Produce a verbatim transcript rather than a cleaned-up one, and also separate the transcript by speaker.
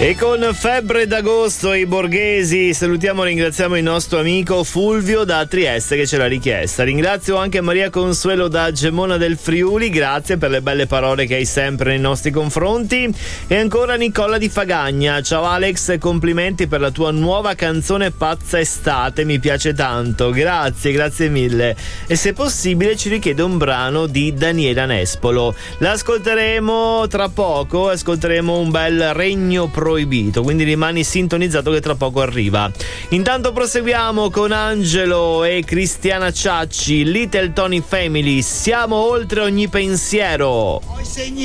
Speaker 1: E con Febbre d'agosto e i Borghesi salutiamo e ringraziamo il nostro amico Fulvio da Trieste che ce l'ha richiesta. Ringrazio anche Maria Consuelo da Gemona del Friuli, grazie per le belle parole che hai sempre nei nostri confronti. E ancora Nicola di Fagagna: ciao Alex, complimenti per la tua nuova canzone Pazza Estate, mi piace tanto, grazie, grazie mille. E se possibile ci richiede un brano di Daniela Nespolo, l'ascolteremo tra poco, ascolteremo un bel Regno Proibito, quindi rimani sintonizzato che tra poco arriva. Intanto proseguiamo con Angelo e Cristiana Ciacci, Little Tony Family, siamo oltre ogni pensiero.